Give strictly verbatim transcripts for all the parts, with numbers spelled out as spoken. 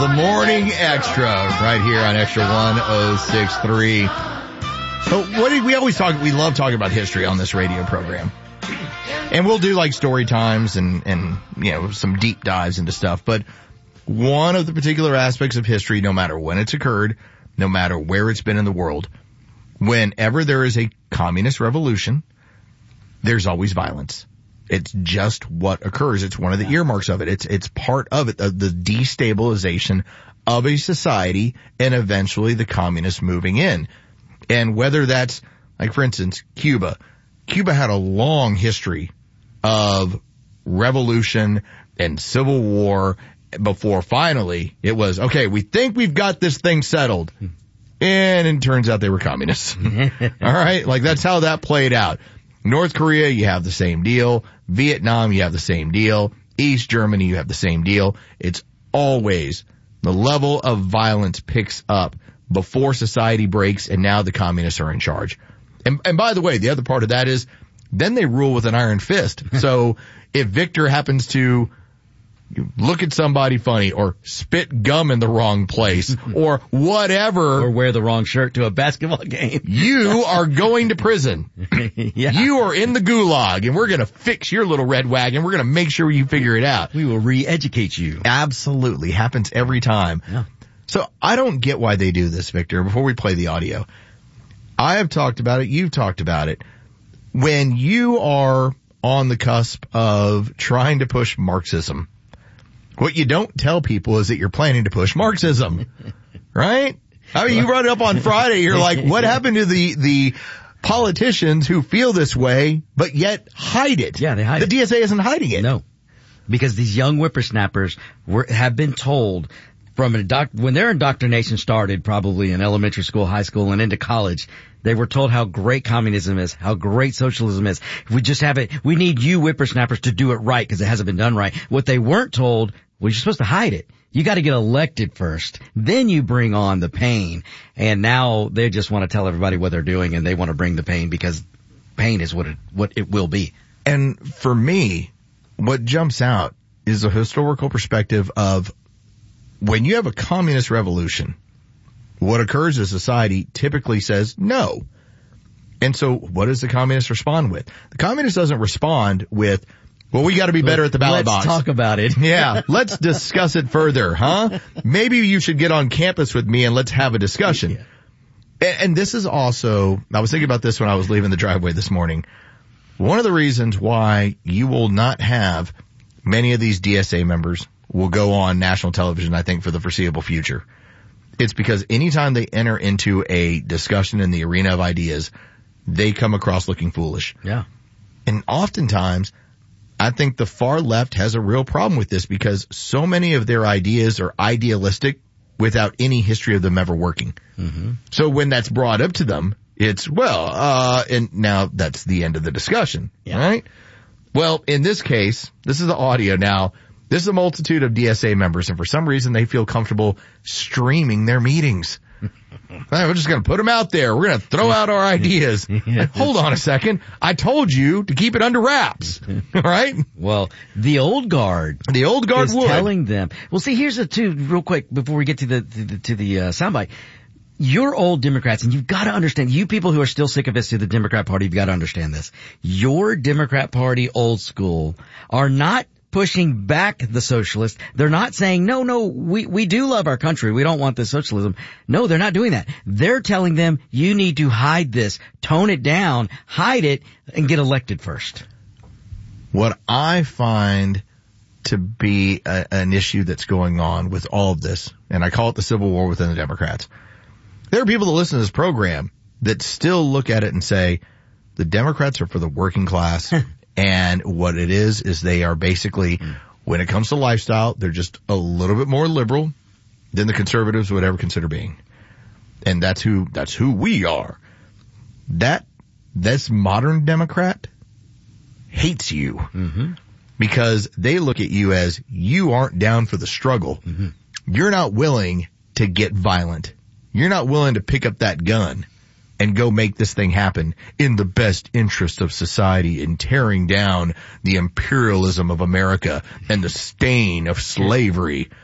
the Morning Extra right here on Extra one oh six point three. So what did we always talk, we love talking about history on this radio program. And we'll do like story times and, and, you know, some deep dives into stuff. But one of the particular aspects of history, no matter when it's occurred, no matter where it's been in the world, whenever there is a communist revolution, there's always violence. It's just what occurs. It's one of the earmarks of it. It's, it's part of it, of the destabilization of a society and eventually the communists moving in. And whether that's, like for instance, Cuba. Cuba had a long history of revolution and civil war before finally it was, okay, we think we've got this thing settled. And it turns out they were communists. All right? Like that's how that played out. North Korea, you have the same deal. Vietnam, you have the same deal. East Germany, you have the same deal. It's always the level of violence picks up before society breaks, and now the communists are in charge. And, and by the way, the other part of that is then they rule with an iron fist. So if Victor happens to look at somebody funny or spit gum in the wrong place or whatever. Or wear the wrong shirt to a basketball game. You are going to prison. Yeah. You are in the gulag, and we're going to fix your little red wagon. We're going to make sure you figure it out. We will re-educate you. Absolutely. Happens every time. Yeah. So I don't get why they do this, Victor, before we play the audio. I have talked about it. You've talked about it. When you are on the cusp of trying to push Marxism, what you don't tell people is that you're planning to push Marxism, right? I mean, you brought it up on Friday. You're like, what happened to the, the politicians who feel this way, but yet hide it? Yeah, they hide the it. The D S A isn't hiding it. No, because these young whippersnappers were, have been told from an doc, when their indoctrination started, probably in elementary school, high school, and into college, they were told how great communism is, how great socialism is. If we just have it, we need you whippersnappers to do it right because it hasn't been done right. What they weren't told was you're supposed to hide it. You got to get elected first. Then you bring on the pain. And now they just want to tell everybody what they're doing, and they want to bring the pain because pain is what it, what it will be. And for me, what jumps out is a historical perspective of when you have a communist revolution, what occurs is society typically says no. And so what does the communist respond with? The communist doesn't respond with, well, we got to be better at the ballot let's box. Let's talk about it. Yeah, let's discuss it further, huh? Maybe you should get on campus with me and let's have a discussion. Yeah. And, and this is also, I was thinking about this when I was leaving the driveway this morning. One of the reasons why you will not have many of these D S A members will go on national television, I think, for the foreseeable future. It's because anytime they enter into a discussion in the arena of ideas, they come across looking foolish. Yeah. And oftentimes, I think the far left has a real problem with this because so many of their ideas are idealistic without any history of them ever working. Mm-hmm. So when that's brought up to them, it's, well, uh, and now that's the end of the discussion, yeah. right? Well, in this case, this is the audio now. This is a multitude of D S A members, and for some reason they feel comfortable streaming their meetings. We're just going to put them out there. We're going to throw out our ideas. Like, hold on a second. I told you to keep it under wraps, right? Well, the old guard, the old guard is would. telling them. Well, see, here's the two real quick before we get to the to the, to the uh, soundbite. You're old Democrats, and you've got to understand. You people who are still sick of this to the Democrat Party, you've got to understand this. Your Democrat Party, old school, are not pushing back the socialists. They're not saying, no, no, we, we do love our country. We don't want this socialism. No, they're not doing that. They're telling them, you need to hide this, tone it down, hide it, and get elected first. What I find to be a, an issue that's going on with all of this, and I call it the civil war within the Democrats, there are people that listen to this program that still look at it and say, the Democrats are for the working class. And what it is, is they are basically, when it comes to lifestyle, they're just a little bit more liberal than the conservatives would ever consider being. And that's who, that's who we are. That, this modern Democrat hates you. Mm-hmm. Because they look at you as you aren't down for the struggle. Mm-hmm. You're not willing to get violent. You're not willing to pick up that gun and go make this thing happen in the best interest of society in tearing down the imperialism of America and the stain of slavery.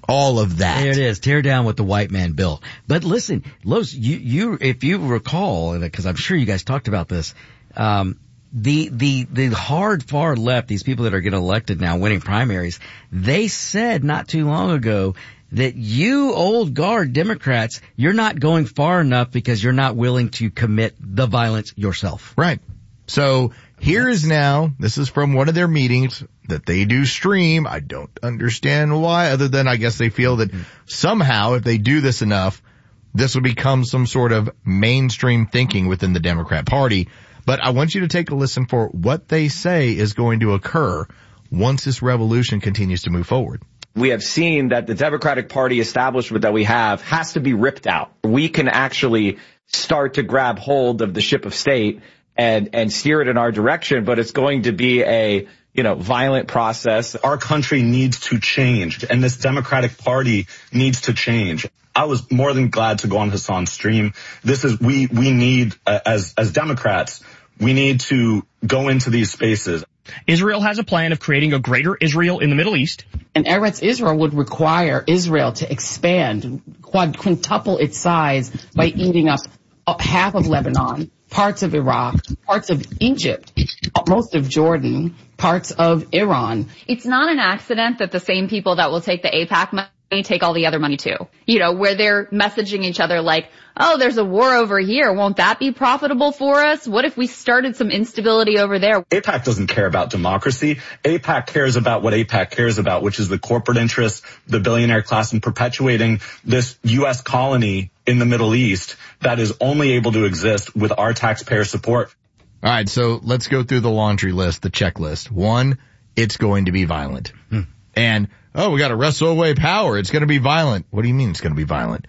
all of that. There it is. Tear down what the white man built. But listen, Los, you, you, if you recall, because I'm sure you guys talked about this, um, the, the, the hard far left, these people that are getting elected now, winning primaries, they said not too long ago that you old guard Democrats, you're not going far enough because you're not willing to commit the violence yourself. Right. So here is now, this is from one of their meetings that they do stream. I don't understand why, other than I guess they feel that somehow if they do this enough, this will become some sort of mainstream thinking within the Democrat Party. But I want you to take a listen for what they say is going to occur once this revolution continues to move forward. We have seen that the Democratic Party establishment that we have has to be ripped out. We can actually start to grab hold of the ship of state and, and steer it in our direction, but it's going to be a, you know, violent process. Our country needs to change, and this Democratic Party needs to change. I was more than glad to go on Hassan's stream. This is, we, we need, uh, as, as Democrats, we need to go into these spaces. Israel has a plan of creating a greater Israel in the Middle East. And Eretz Israel would require Israel to expand, quad, quintuple its size by eating up half of Lebanon, parts of Iraq, parts of Egypt, most of Jordan, parts of Iran. It's not an accident that the same people that will take the AIPAC money take all the other money too. You know, where they're messaging each other like, oh, there's a war over here. Won't that be profitable for us? What if we started some instability over there? AIPAC doesn't care about democracy. AIPAC cares about what AIPAC cares about, which is the corporate interests, the billionaire class, and perpetuating this U S colony in the Middle East that is only able to exist with our taxpayer support. All right, so let's go through the laundry list, the checklist. One, it's going to be violent. Hmm. And, oh, we got to wrestle away power. It's going to be violent. What do you mean it's going to be violent?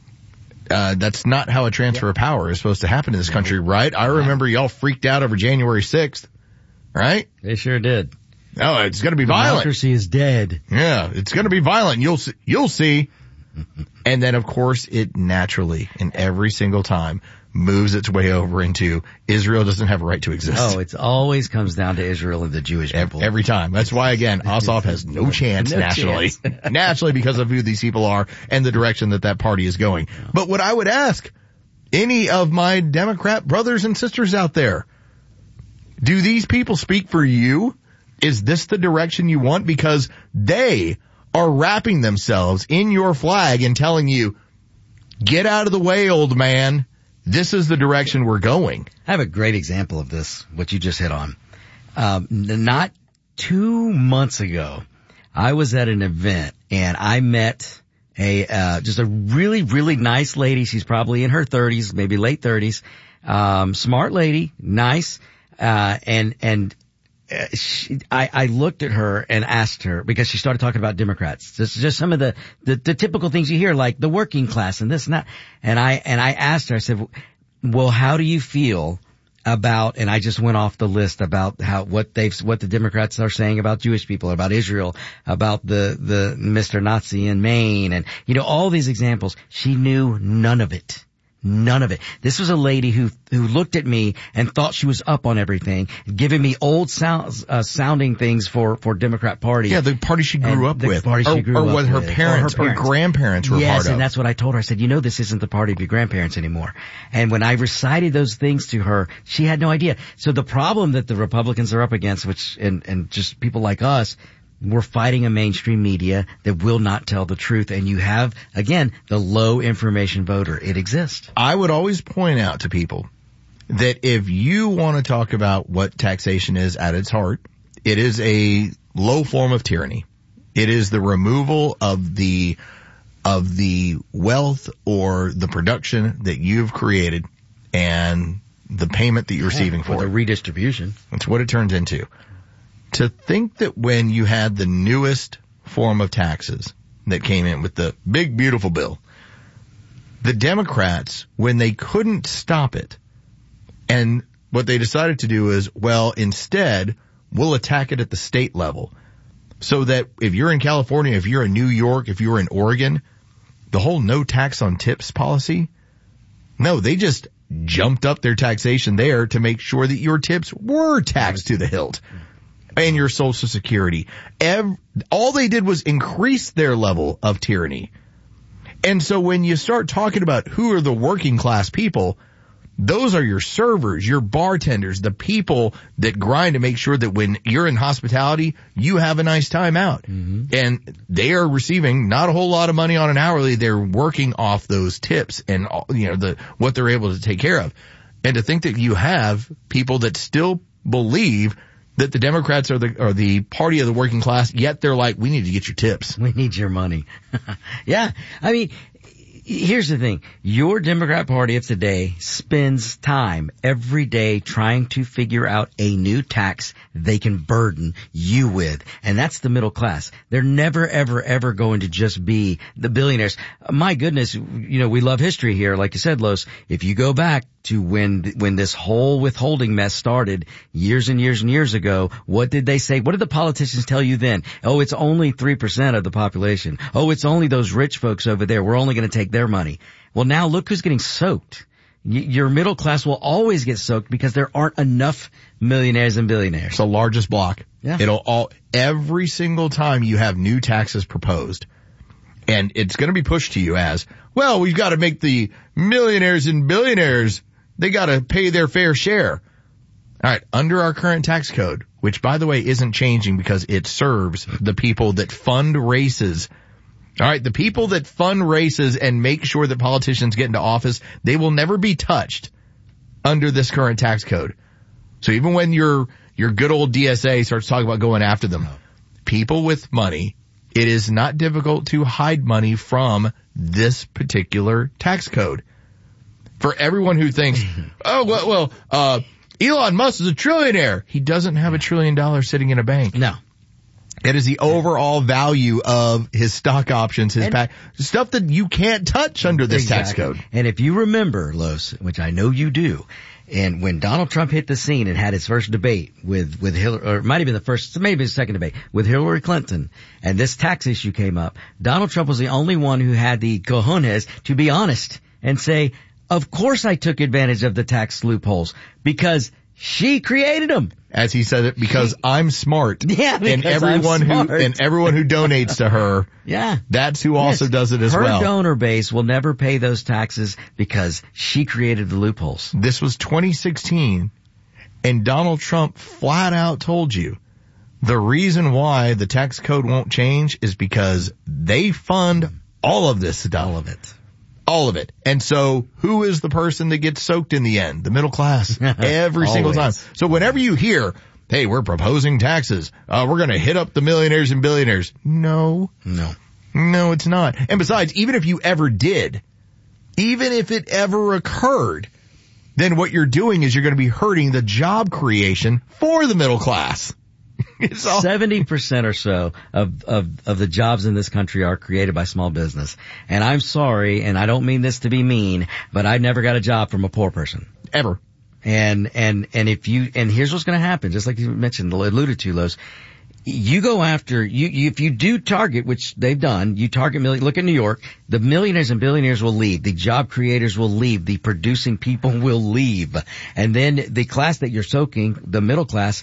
Uh, that's not how a transfer yeah. of power is supposed to happen in this country, right? I remember y'all freaked out over January sixth, right? They sure did. No, it's going to be violent. Democracy is dead. Yeah, it's going to be violent. You'll see. You'll see. And then, of course, it naturally, and every single time, moves its way over into Israel doesn't have a right to exist. Oh, it always comes down to Israel and the Jewish people. Every time. That's why, again, Ossoff has no chance no nationally. Chance. Nationally because of who these people are and the direction that that party is going. But what I would ask any of my Democrat brothers and sisters out there, do these people speak for you? Is this the direction you want? Because they are wrapping themselves in your flag and telling you, get out of the way, old man. This is the direction we're going. I have a great example of this, what you just hit on. Um, not two months ago, I was at an event and I met a, uh, just a really, really nice lady. She's probably in her thirties, maybe late thirties. Um, smart lady, nice. Uh, and, and, Uh, she, I, I looked at her and asked her because she started talking about Democrats. This is just some of the, the, the typical things you hear, like the working class and this and that. And I, and I asked her, I said, well, how do you feel about, and I just went off the list about how, what they've, what the Democrats are saying about Jewish people, about Israel, about the, the Mister Nazi in Maine and, you know, all these examples. She knew none of it. None of it. This was a lady who who looked at me and thought she was up on everything, giving me old sounds, uh, sounding things for for Democrat Party. Yeah, the party she grew and up the with, party she or, grew or up what her with. parents or her parents or grandparents were yes, part of. Yes, and that's what I told her. I said, you know, this isn't the party of your grandparents anymore. And when I recited those things to her, she had no idea. So the problem that the Republicans are up against, which and and just people like us. We're fighting a mainstream media that will not tell the truth. And you have, again, the low information voter. It exists. I would always point out to people that if you want to talk about what taxation is at its heart, it is a low form of tyranny. It is the removal of the, of the wealth or the production that you've created and the payment that you're yeah, receiving for the it. Redistribution. That's what it turns into. To think that when you had the newest form of taxes that came in with the big, beautiful bill, the Democrats, when they couldn't stop it, and what they decided to do is, well, instead, we'll attack it at the state level. So that if you're in California, if you're in New York, if you're in Oregon, the whole no tax on tips policy, no, they just jumped up their taxation there to make sure that your tips were taxed to the hilt. and your Social Security. Ev- all they did was increase their level of tyranny. And so when you start talking about who are the working class people, those are your servers, your bartenders, the people that grind to make sure that when you're in hospitality, you have a nice time out. Mm-hmm. And they are receiving not a whole lot of money on an hourly. They're working off those tips and, you know, the, what they're able to take care of. And to think that you have people that still believe that the Democrats are the, are the party of the working class, yet they're like, we need to get your tips. We need your money. Yeah. I mean, here's the thing. Your Democrat Party of today spends time every day trying to figure out a new tax they can burden you with. And that's the middle class. They're never, ever, ever going to just be the billionaires. My goodness, you know, we love history here. Like you said, Los, if you go back to when, when this whole withholding mess started years and years and years ago, what did they say? What did the politicians tell you then? Oh, it's only three percent of the population. Oh, it's only those rich folks over there. We're only going to take their money. Well, now look who's getting soaked. Y- your middle class will always get soaked because there aren't enough millionaires and billionaires. It's the largest block. Yeah. It'll all, every single time you have new taxes proposed, and it's going to be pushed to you as, well, we've got to make the millionaires and billionaires, they got to pay their fair share. All right, under our current tax code, which by the way isn't changing because it serves the people that fund races. All right, the people that fund races and make sure that politicians get into office, they will never be touched under this current tax code. So even when your your good old D S A starts talking about going after them, people with money, it is not difficult to hide money from this particular tax code. For everyone who thinks, oh, well, well, uh, Elon Musk is a trillionaire. He doesn't have a trillion dollars sitting in a bank. No. It is the overall value of his stock options, his pack, stuff that you can't touch under this exactly. tax code. And if you remember, Los, which I know you do, and when Donald Trump hit the scene and had his first debate with, with Hillary, or it might have been the first, maybe the second debate with Hillary Clinton, and this tax issue came up, Donald Trump was the only one who had the cojones to be honest and say, of course I took advantage of the tax loopholes because she created them. As he said it, because she, I'm smart. Yeah, because and everyone I'm smart. who and everyone who donates to her, yeah, that's who also yes. does it as her well. Her donor base will never pay those taxes because she created the loopholes. This was twenty sixteen, and Donald Trump flat out told you the reason why the tax code won't change is because they fund all of this stuff. All of it. All of it. And so who is the person that gets soaked in the end? The middle class. Every single time. So whenever you hear, hey, we're proposing taxes, uh, we're going to hit up the millionaires and billionaires. No. No. No, it's not. And besides, even if you ever did, even if it ever occurred, then what you're doing is you're going to be hurting the job creation for the middle class. seventy percent or so of, of, of the jobs in this country are created by small business. And I'm sorry, and I don't mean this to be mean, but I never got a job from a poor person. Ever. And, and, and if you, and here's what's going to happen, just like you mentioned, alluded to, Los. You go after, you, you, if you do target, which they've done, you target, million, look at New York, the millionaires and billionaires will leave, the job creators will leave, the producing people will leave. And then the class that you're soaking, the middle class,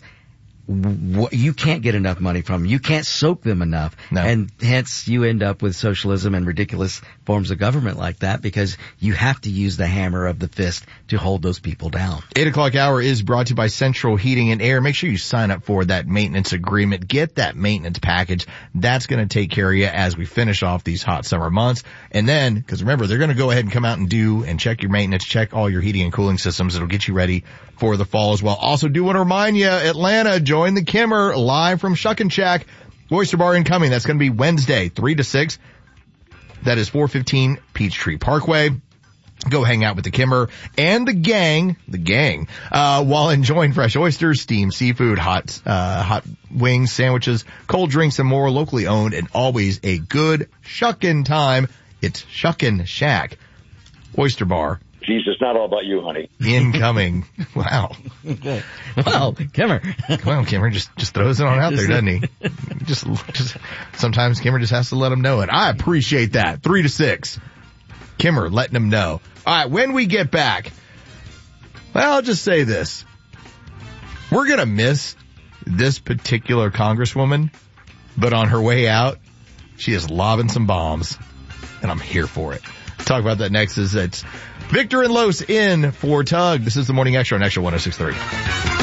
you can't get enough money from them. You can't soak them enough. No. And hence you end up with socialism and ridiculous forms of government like that because you have to use the hammer of the fist to hold those people down. Eight o'clock hour is brought to you by Central Heating and Air. Make sure you sign up for that maintenance agreement. Get that maintenance package. That's going to take care of you as we finish off these hot summer months. And then, because remember, they're going to go ahead and come out and do and check your maintenance, check all your heating and cooling systems. It'll get you ready for the fall as well. Also do want to remind you, Atlanta, join the Kimmer live from Shuck and Shack. Oyster Bar incoming. That's going to be Wednesday, three to six. That is four fifteen Peachtree Parkway. Go hang out with the Kimmer and the gang, the gang, uh, while enjoying fresh oysters, steamed seafood, hot, uh, hot wings, sandwiches, cold drinks, and more. Locally owned and always a good shuckin' time. It's Shuckin' Shack. Oyster Bar. Jeez, it's not all about you, honey. Incoming. Wow. Okay. Wow, Kimmer. Well, Kimmer just, just throws it on out there, doesn't he? just, just, sometimes Kimmer just has to let him know it. I appreciate that. Three to six. Kimmer letting him know. All right, when we get back, well, I'll just say this. We're going to miss this particular congresswoman, but on her way out, she is lobbing some bombs, and I'm here for it. Talk about that next. Is it's Victor and Los in for Tug. This is the Morning Extra on Extra one oh six point three.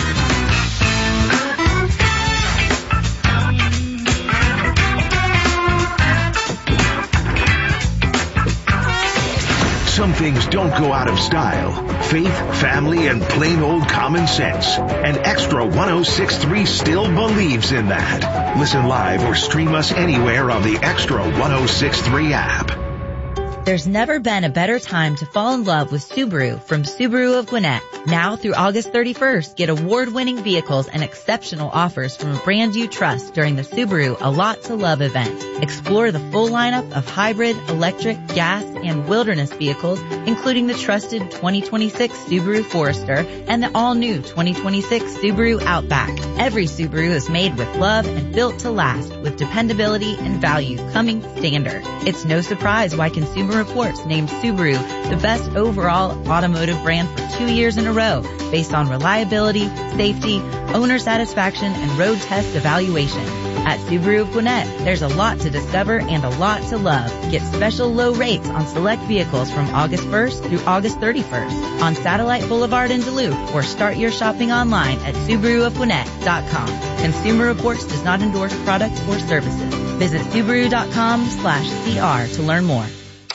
Some things don't go out of style. Faith, family, and plain old common sense. And Extra one oh six point three still believes in that. Listen live or stream us anywhere on the Extra one oh six point three app. There's never been a better time to fall in love with Subaru from Subaru of Gwinnett. Now through August thirty-first, get award-winning vehicles and exceptional offers from a brand you trust during the Subaru A Lot to Love event. Explore the full lineup of hybrid, electric, gas, and wilderness vehicles, including the trusted twenty twenty-six Subaru Forester and the all-new twenty twenty-six Subaru Outback. Every Subaru is made with love and built to last, with dependability and value coming standard. It's no surprise why Consumer Reports named Subaru the best overall automotive brand for two years in a row, based on reliability, safety, owner satisfaction, and road test evaluation. At Subaru of Gwinnett, there's a lot to discover and a lot to love. Get special low rates on select vehicles from August first through August thirty-first on Satellite Boulevard in Duluth, or start your shopping online at Subaru of Gwinnett dot com. Consumer Reports does not endorse products or services. Visit Subaru.com slash CR to learn more.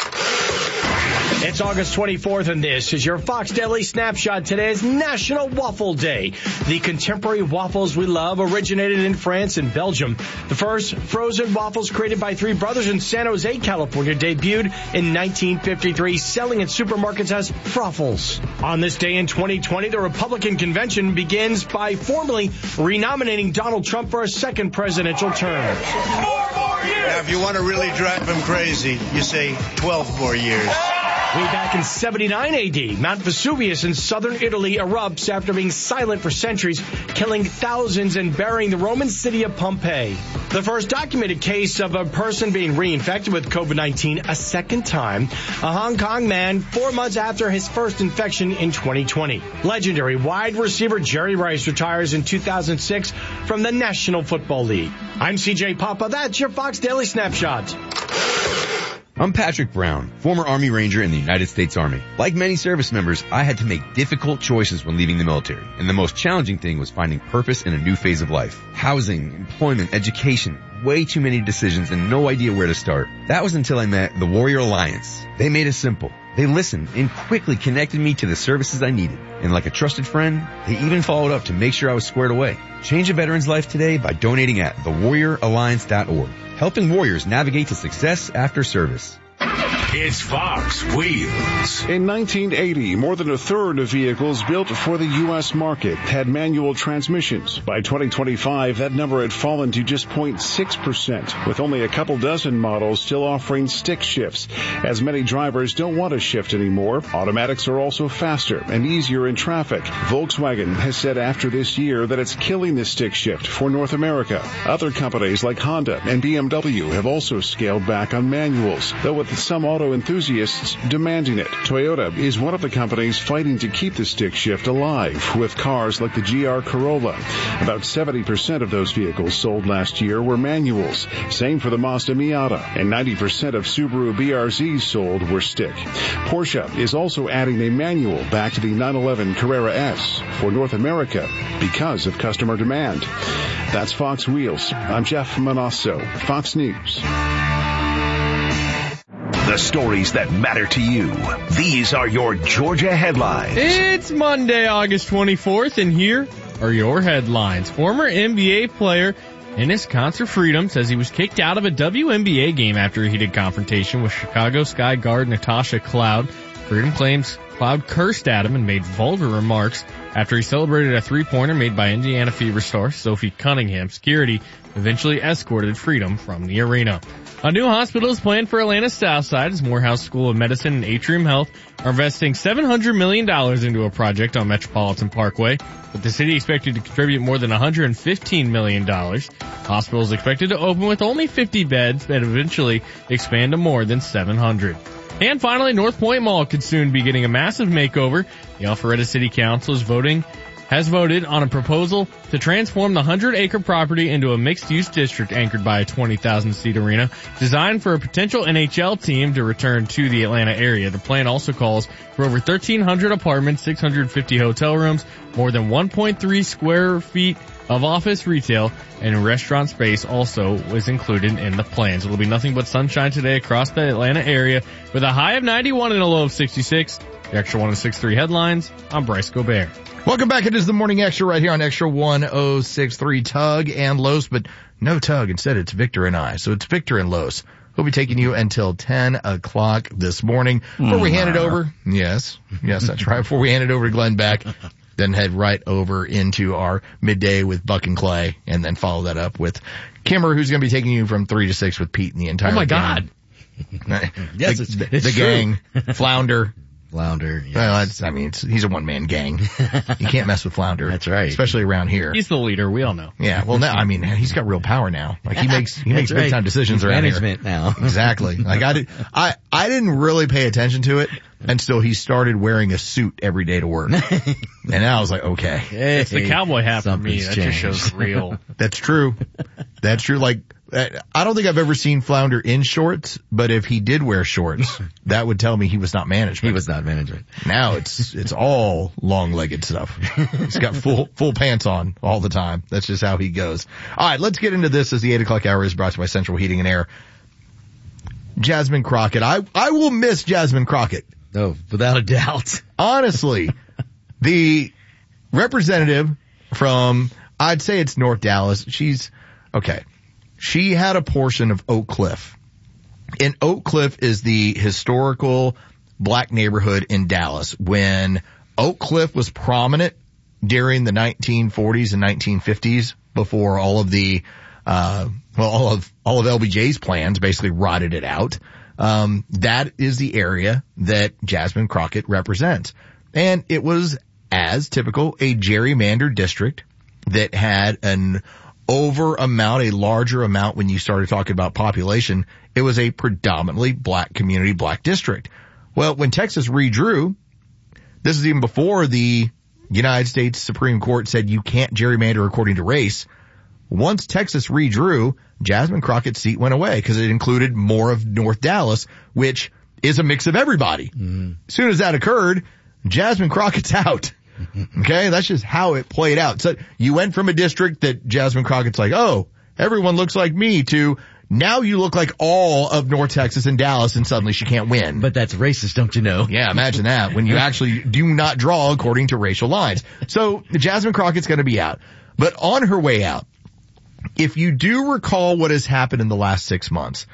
It's August twenty-fourth, and this is your Fox Daily Snapshot. Today is National Waffle Day. The contemporary waffles we love originated in France and Belgium. The first frozen waffles created by three brothers in San Jose, California, debuted in nineteen fifty-three, selling in supermarkets as Froffles. On this day in twenty twenty, the Republican convention begins by formally renominating Donald Trump for a second presidential term. Four more years! Now, if you want to really drive him crazy, you say twelve more years. Way back in seventy-nine A D, Mount Vesuvius in southern Italy erupts after being silent for centuries, killing thousands and burying the Roman city of Pompeii. The first documented case of a person being reinfected with COVID nineteen a second time, a Hong Kong man four months after his first infection in twenty twenty. Legendary wide receiver Jerry Rice retires in two thousand six from the National Football League. I'm C J Papa. That's your Fox Daily Snapshot. I'm Patrick Brown, former Army Ranger in the United States Army. Like many service members, I had to make difficult choices when leaving the military, and the most challenging thing was finding purpose in a new phase of life. Housing, employment, education, way too many decisions and no idea where to start. That was until I met the Warrior Alliance. They made it simple. They listened and quickly connected me to the services I needed. And like a trusted friend, they even followed up to make sure I was squared away. Change a veteran's life today by donating at the warrior alliance dot org. Helping warriors navigate to success after service. It's Fox Wheels. In nineteen eighty, more than a third of vehicles built for the U S market had manual transmissions. By twenty twenty-five, that number had fallen to just zero point six percent, with only a couple dozen models still offering stick shifts. As many drivers don't want to shift anymore, automatics are also faster and easier in traffic. Volkswagen has said after this year that it's killing the stick shift for North America. Other companies like Honda and B M W have also scaled back on manuals, though with some auto enthusiasts demanding it. Toyota is one of the companies fighting to keep the stick shift alive with cars like the G R Corolla. About seventy percent of those vehicles sold last year were manuals. Same for the Mazda Miata, and ninety percent of Subaru B R Zs sold were stick. Porsche is also adding a manual back to the nine eleven Carrera S for North America because of customer demand. That's Fox Wheels. I'm Jeff Manasso, Fox News. The stories that matter to you. These are your Georgia headlines. It's Monday, August twenty-fourth, and here are your headlines. Former N B A player Enes Kanter Freedom says he was kicked out of a W N B A game after a heated confrontation with Chicago Sky guard Natasha Cloud. Freedom claims Cloud cursed at him and made vulgar remarks after he celebrated a three-pointer made by Indiana Fever star Sophie Cunningham. Security eventually escorted Freedom from the arena. A new hospital is planned for Atlanta's South Side as Morehouse School of Medicine and Atrium Health are investing seven hundred million dollars into a project on Metropolitan Parkway, with the city expected to contribute more than one hundred fifteen million dollars. The hospital is expected to open with only fifty beds, but eventually expand to more than seven hundred. And finally, North Point Mall could soon be getting a massive makeover. The Alpharetta City Council is voting has voted on a proposal to transform the hundred-acre property into a mixed-use district anchored by a twenty thousand seat arena designed for a potential N H L team to return to the Atlanta area. The plan also calls for over thirteen hundred apartments, six hundred fifty hotel rooms, more than one point three square feet of office, retail, and restaurant space also was included in the plans. It'll be nothing but sunshine today across the Atlanta area with a high of ninety-one and a low of sixty-six. The Extra one oh six point three headlines. I'm Bryce Gobert. Welcome back. It is the Morning Extra right here on Extra one oh six point three. Tug and Los, but no Tug. Instead, it's Victor and I. So it's Victor and Los. We'll be taking you until ten o'clock this morning. Before we hand it over, yes, yes, that's right. Before we hand it over to Glenn Beck, then head right over into our midday with Buck and Clay, and then follow that up with Kimmer, who's going to be taking you from three to six with Pete and the entire. Oh my gang. God! Yes, the, it's, the, it's the true. gang, Flounder. Flounder. Yes. Well, that's, I mean, it's, he's a one-man gang. You can't mess with Flounder. That's right. Especially around here. He's the leader. We all know. Yeah. Well, now, I mean, he's got real power now. Like he makes, he makes That's big time right. decisions He's around management here. now. Exactly. Like I did, I, I didn't really pay attention to it until he started wearing a suit every day to work. And I was like, okay. Hey, It's the cowboy hat for me. something's That changed. just shows real. That's true. That's true. Like, I don't think I've ever seen Flounder in shorts, but if he did wear shorts, that would tell me he was not management. He was not management. Now it's, it's all long-legged stuff. He's got full, full pants on all the time. That's just how he goes. All right, let's get into this as the eight o'clock hour is brought to you by Central Heating and Air. Jasmine Crockett. I, I will miss Jasmine Crockett. No, without a doubt. Honestly, the representative from, I'd say it's North Dallas. She's, okay. She had a portion of Oak Cliff. And Oak Cliff is the historical black neighborhood in Dallas. When Oak Cliff was prominent during the nineteen forties and nineteen fifties, before all of the, uh, well, all of, all of L B J's plans basically rotted it out. Um, that is the area that Jasmine Crockett represents. And it was, as typical, a gerrymandered district that had an over amount, a larger amount when you started talking about population. It was a predominantly black community, black district. Well, when Texas redrew, this is even before the United States Supreme Court said you can't gerrymander according to race. Once Texas redrew, Jasmine Crockett's seat went away because it included more of North Dallas, which is a mix of everybody. Mm. As soon as that occurred, Jasmine Crockett's out. Okay, that's just how it played out. So you went from a district that Jasmine Crockett's like, oh, everyone looks like me, to now you look like all of North Texas and Dallas, and suddenly she can't win. But that's racist, don't you know? Yeah, imagine that, when you actually do not draw according to racial lines. So Jasmine Crockett's going to be out. But on her way out, if you do recall what has happened in the last six months,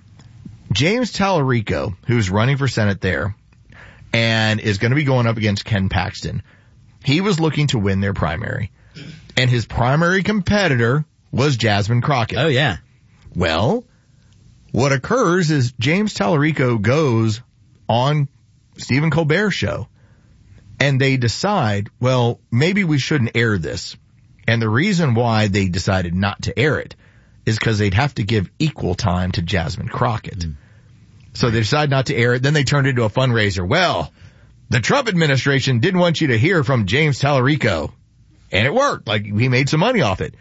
James Tallarico, who's running for Senate there and is going to be going up against Ken Paxton, he was looking to win their primary, and his primary competitor was Jasmine Crockett. Oh, yeah. Well, what occurs is James Tallarico goes on Stephen Colbert's show, and they decide, well, maybe we shouldn't air this. And the reason why they decided not to air it is because they'd have to give equal time to Jasmine Crockett. Mm. So they decided not to air it. Then they turned it into a fundraiser. Well, the Trump administration didn't want you to hear from James Tallarico. And it worked. Like, he made some money off it.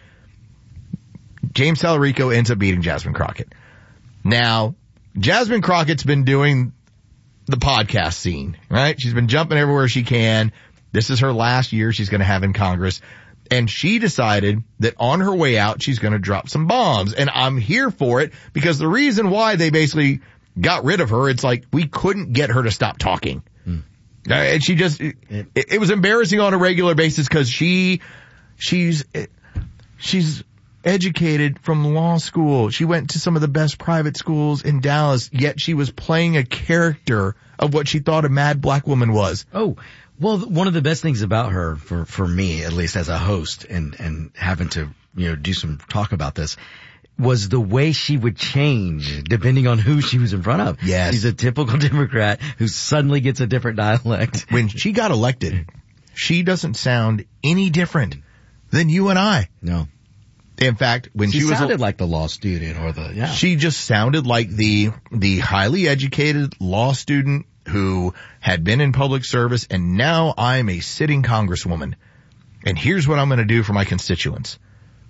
James Tallarico ends up beating Jasmine Crockett. Now, Jasmine Crockett's been doing the podcast scene, right? She's been jumping everywhere she can. This is her last year she's going to have in Congress. And she decided that on her way out, she's going to drop some bombs. And I'm here for it, because the reason why they basically got rid of her, it's like we couldn't get her to stop talking. Mm. Uh, and she just, it, it was embarrassing on a regular basis, because she, she's, she's educated from law school. She went to some of the best private schools in Dallas, yet she was playing a character of what she thought a mad black woman was. Oh, well, one of the best things about her, for, for me, at least as a host, and, and having to, you know, do some talk about this, was the way she would change depending on who she was in front of. Yes. She's a typical Democrat who suddenly gets a different dialect. When she got elected, she doesn't sound any different than you and I. No. In fact, when she, she was sounded like the law student or the, yeah. She just sounded like the, the highly educated law student who had been in public service, and now I'm a sitting congresswoman. and here's what I'm going to do for my constituents.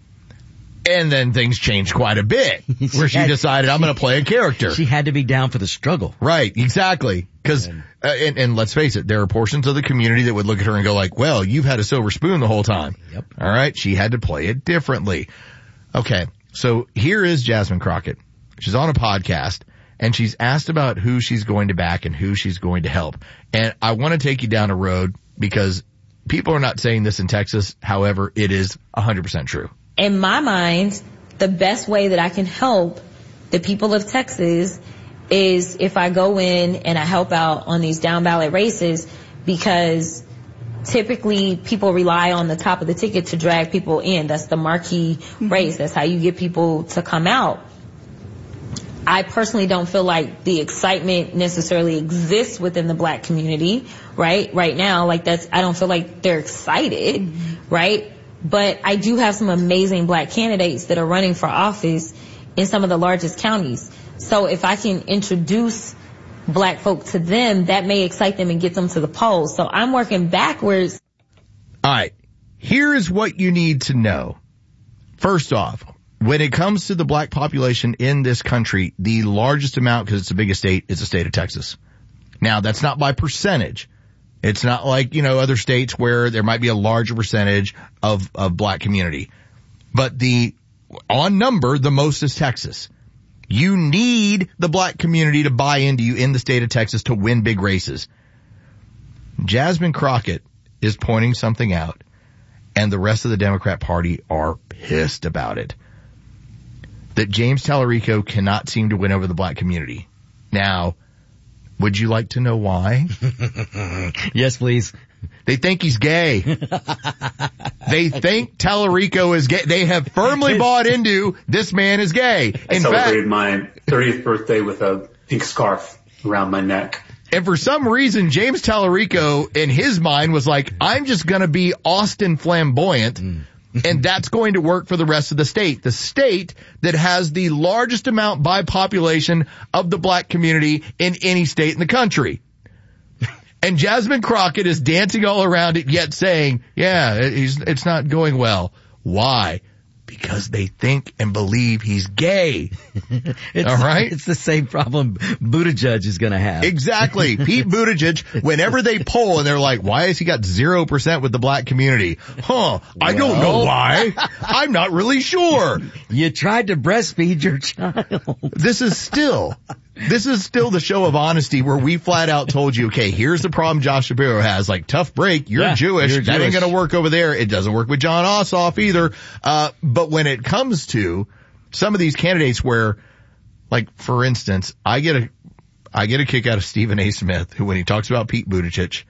And then things changed quite a bit, where she, had, decided I'm going to play a character. She had to be down for the struggle. Right, exactly. Because, uh, and, and let's face it, there are portions of the community that would look at her and go like, well, you've had a silver spoon the whole time. Yep. All right, she had to play it differently. Okay, so here is Jasmine Crockett. She's on a podcast, and she's asked about who she's going to back and who she's going to help. And I want to take you down a road because people are not saying this in Texas. However, it is one hundred percent true. In my mind, the best way that I can help the people of Texas is if I go in and I help out on these down ballot races, because typically people rely on the top of the ticket to drag people in. That's the marquee race. That's how you get people to come out. I personally don't feel like the excitement necessarily exists within the black community, right? Right now, like that's, I don't feel like they're excited, mm-hmm. right? But I do have some amazing black candidates that are running for office in some of the largest counties. So if I can introduce black folk to them, that may excite them and get them to the polls. So I'm working backwards. All right. Here is what you need to know. First off, when it comes to the black population in this country, the largest amount, because it's the biggest state, is the state of Texas. Now, that's not by percentage. It's not like, you know, other states where there might be a larger percentage of, of black community. But the, on number, the most is Texas. You need the black community to buy into you in the state of Texas to win big races. Jasmine Crockett is pointing something out, and the rest of the Democrat Party are pissed about it. That James Tallarico cannot seem to win over the black community. Now, would you like to know why? Yes, please. They think he's gay. They think Tallarico is gay. They have firmly bought into this man is gay. I In celebrated fact, my thirtieth birthday with a pink scarf around my neck. And for some reason, James Tallarico in his mind was like, I'm just going to be Austin flamboyant. Mm. And that's going to work for the rest of the state. The state that has the largest amount by population of the black community in any state in the country. And Jasmine Crockett is dancing all around it, yet saying, yeah, he's, it's not going well. Why? Because they think and believe he's gay. It's, all right? It's the same problem Buttigieg is going to have. Exactly. Pete Buttigieg, whenever they poll and they're like, why has he got zero percent with the black community? Huh, I well, don't know why. I'm not really sure. You tried to breastfeed your child. This is still, this is still the show of honesty where we flat out told you, okay, here's the problem Josh Shapiro has. Like, tough break. You're yeah, Jewish. You're that Jewish. ain't going to work over there. It doesn't work with John Ossoff either. Uh, but when it comes to some of these candidates where, like, for instance, I get a, I get a kick out of Stephen A. Smith, who when he talks about Pete Buttigieg,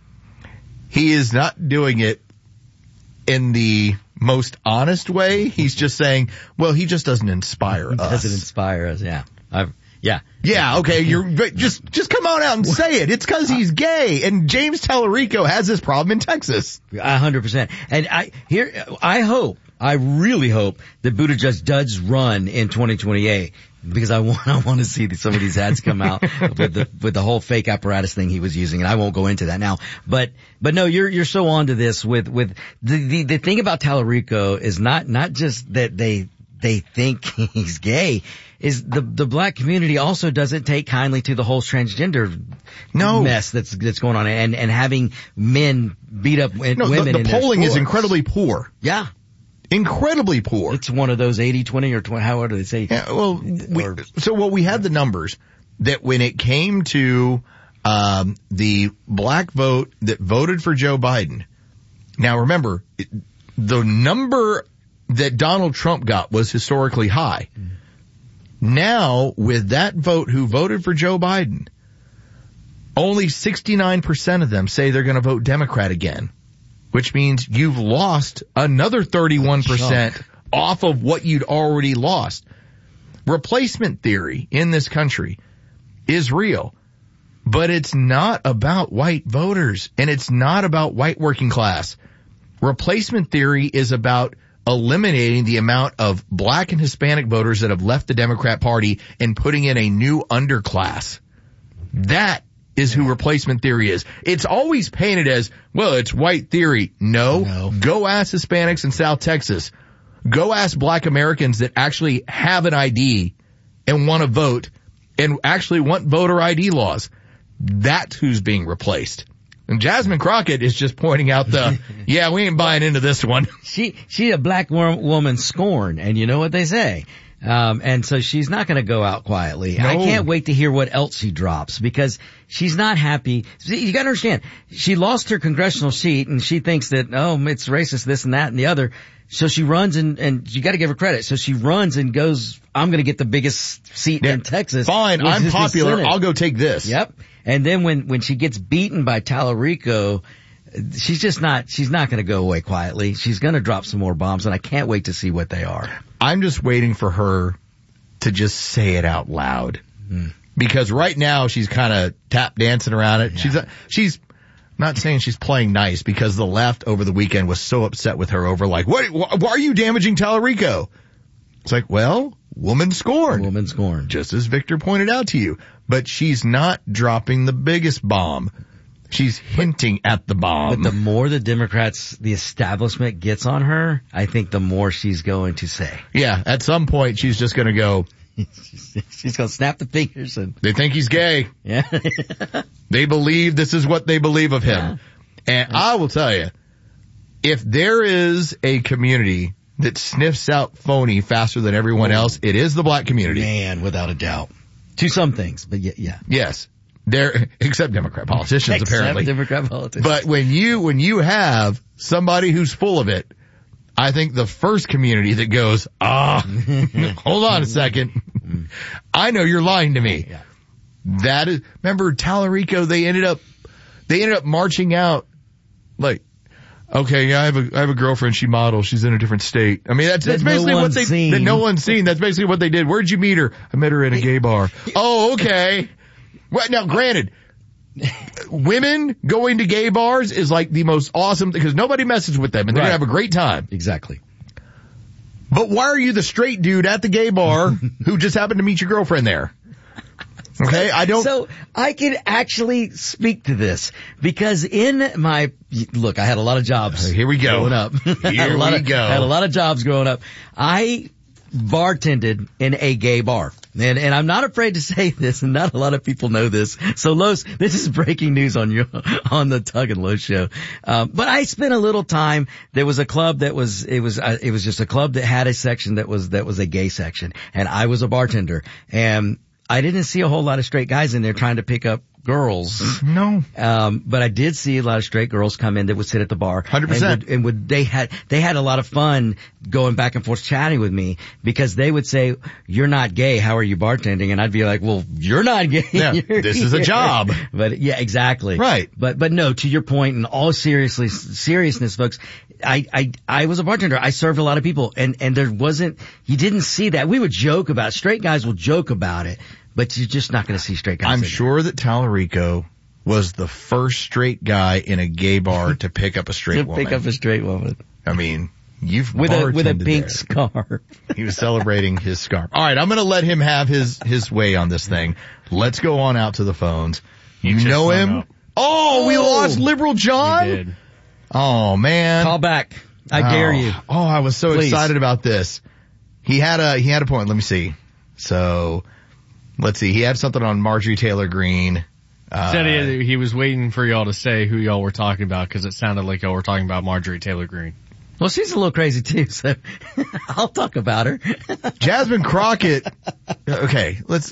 he is not doing it in the most honest way. He's just saying, well, he just doesn't inspire he us. Doesn't inspire us, yeah. I've, yeah. Yeah, okay, you're, but just, just come on out and say it. It's cause he's gay, and James Tallarico has this problem in Texas. A hundred percent. And I, here, I hope, I really hope that Buttigieg does run in twenty twenty-eight, because I want, I want to see some of these ads come out with the, with the whole fake apparatus thing he was using, and I won't go into that now. But, but no, you're, you're so on to this with, with, the, the, the thing about Tallarico is not, not just that they, they think he's gay, is the, the black community also doesn't take kindly to the whole transgender no. mess that's, that's going on, and, and having men beat up w- no, women the, the in their polling is sports. incredibly poor. Yeah. Incredibly poor. It's one of those eighty twenty or twenty, how do they say? Yeah, well, we, so what we had the numbers that when it came to, um, the black vote that voted for Joe Biden. Now remember, it, the number that Donald Trump got was historically high. Mm. Now with that vote who voted for Joe Biden, only sixty-nine percent of them say they're going to vote Democrat again. Which means you've lost another thirty-one percent off of what you'd already lost. Replacement theory in this country is real, but it's not about white voters, and it's not about white working class. Replacement theory is about eliminating the amount of black and Hispanic voters that have left the Democrat Party and putting in a new underclass. That is who replacement theory is. It's always painted as, well, it's white theory. No, No. Go ask Hispanics in South Texas. Go ask black Americans that actually have an I D and want to vote and actually want voter I D laws. That's who's being replaced. And Jasmine Crockett is just pointing out the, yeah, we ain't buying into this one. She, she a black wo- woman scorned, and you know what they say. Um, and so she's not going to go out quietly. No. I can't wait to hear what else she drops because she's not happy. See, you got to understand, she lost her congressional seat and she thinks that, oh, it's racist, this and that and the other. So she runs and, and you got to give her credit. So she runs and goes, I'm going to get the biggest seat Yeah. in Texas. Fine, which I'm is the popular. Senate. I'll go take this. Yep. And then when, when she gets beaten by Tallarico, she's just not, she's not going to go away quietly. She's going to drop some more bombs and I can't wait to see what they are. I'm just waiting for her to just say it out loud. Mm. Because right now she's kind of tap dancing around it. Yeah. She's, she's not saying she's playing nice because the left over the weekend was so upset with her over like, what, why are you damaging Tallarico? It's like, well, woman scorned. Woman scorned. Just as Victor pointed out to you. But she's not dropping the biggest bomb. She's hinting but, at the bomb. But the more the Democrats, the establishment gets on her, I think the more she's going to say. Yeah, at some point she's just going to go. She's going to snap the fingers and. They think he's gay. Yeah. They believe this is what they believe of him. Yeah. And yeah. I will tell you, if there is a community that sniffs out phony faster than everyone oh. else, it is the black community. Man, without a doubt. To some things, but yeah. yeah. Yes. There, except Democrat politicians, except apparently. Democrat politicians. But when you, when you have somebody who's full of it, I think the first community that goes, ah, hold on a second. I know you're lying to me. Yeah. That is, remember Tallarico, they ended up, they ended up marching out like, okay, yeah, I have a, I have a girlfriend, she models, she's in a different state. I mean, that's, that's that basically no what they, seen. that no one's seen. That's basically what they did. Where'd you meet her? I met her in a gay bar. Oh, okay. Well, now, granted, women going to gay bars is like the most awesome thing because nobody messes with them and they're right. gonna have a great time. Exactly. But why are you the straight dude at the gay bar who just happened to meet your girlfriend there? Okay, I don't. So I can actually speak to this because in my look, I had a lot of jobs. Here we go. Growing up, here we of, go. I had a lot of jobs growing up. I bartended in a gay bar. And, and I'm not afraid to say this, and not a lot of people know this. So Los, this is breaking news on your, on the Tug and Los show. Um, but I spent a little time, there was a club that was, it was, uh, it was just a club that had a section that was, that was a gay section. And I was a bartender. And I didn't see a whole lot of straight guys in there trying to pick up girls. No. Um, but I did see a lot of straight girls come in that would sit at the bar. one hundred percent. And would, and would, they had, they had a lot of fun going back and forth chatting with me because they would say, you're not gay, how are you bartending? And I'd be like, well, you're not gay. Yeah, this is a job. But yeah, exactly. Right. But, but no, to your point, in all seriously, seriousness, folks, I, I, I was a bartender. I served a lot of people and, and there wasn't, you didn't see that. We would joke about it. Straight guys will joke about it. But you're just not going to see straight guys. I'm sure that Tallarico was the first straight guy in a gay bar to pick up a straight to woman. pick up a straight woman. I mean, you've with a with a pink there. scarf. He was celebrating his scarf. All right, I'm going to let him have his his way on this thing. Let's go on out to the phones. You know him? Oh, oh, we lost Liberal John. We did. Oh man, call back. I oh. dare you. Oh, I was so Please. excited about this. He had a he had a point. Let me see. So. Let's see. He had something on Marjorie Taylor Greene. Uh, Said he, he was waiting for y'all to say who y'all were talking about because it sounded like y'all were talking about Marjorie Taylor Greene. Well, she's a little crazy too, so I'll talk about her. Jasmine Crockett. Okay, let's.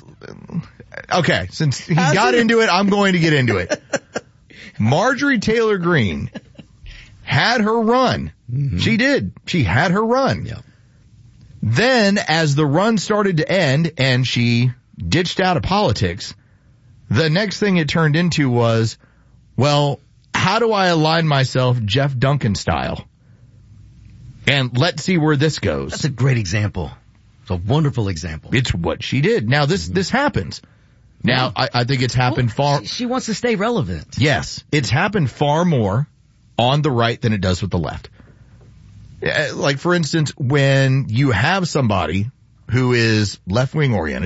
Okay, since he How's got it? into it, I'm going to get into it. Marjorie Taylor Greene had her run. Mm-hmm. She did. She had her run. Yeah. Then, as the run started to end and she ditched out of politics, the next thing it turned into was, well, how do I align myself Jeff Duncan style? And let's see where this goes. That's a great example. It's a wonderful example. It's what she did. Now this, this happens. Now, I, I think it's happened well, far. She, she wants to stay relevant. Yes. It's happened far more on the right than it does with the left. Like, for instance, when you have somebody who is left-wing oriented,